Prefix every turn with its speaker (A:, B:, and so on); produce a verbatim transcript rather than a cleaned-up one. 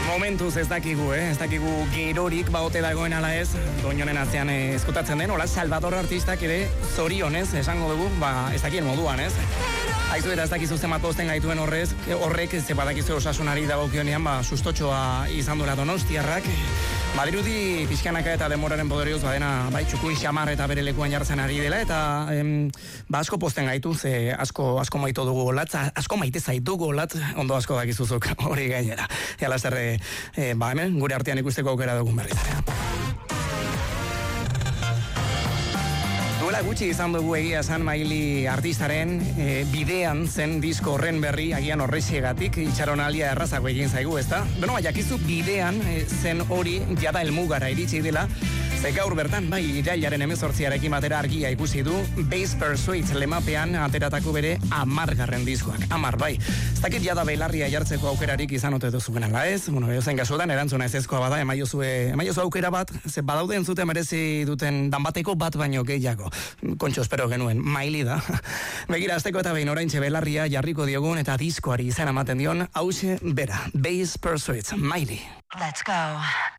A: Momentuz ez dakigu, eh? ez dakigu gerorik baote dagoen ala ez, doinonen atzean eh, eskutatzen den, hola Salvador artistak ere zorionez esango dugu, ba ez dakien moduan, ez? Aizu eta ez dakizu zenbat pozten gaituen horrez, horrek ze badakizu osasunari dagokionean, ba sustotxoa izan duela Donostiarrak. Badirudi pixkanaka eta demoraren poderioz badena bai txukun xamar eta bere lekuan jartzen ari dela eta em, ba asko pozten gaitu ze asko asko maito dugu golatz, asko maite zaitu golatz, ondo asko dakizuzuk hori gainera. Hala zer e, ba hemen gure artean ikusteko aukera dugun berriz ere. Duela gutxi izan dugu egia esan Maili artistaren e, bidean zen disko horren berri agian horrexegatik itxaronalia errazago egin zaigu, ezta? Beno, jakizu bidean e, zen hori jada helmugara iritsi dela. Ze gaur bertan, bai, irailaren hemezortziarekin batera argia ikusi du Bass Pursuit lemapean ateratako bere amargarren diskoak. Amar, bai. Ez dakit jada belarria jartzeko aukerarik izan ote duzuen ala ez? Bueno, ezen kasuetan erantzuna ez ezkoa bada, emaiozue, emaiozue aukera bat, ze badaude entzute merezi duten danbateko bat baino gehiago. Kontxo espero genuen, Maili da. Begira, azteko eta behin oraintxe belarria jarriko diogun eta diskoari izan ematen dion, hause bera, Bass Pursuit, Maili.
B: Let's go.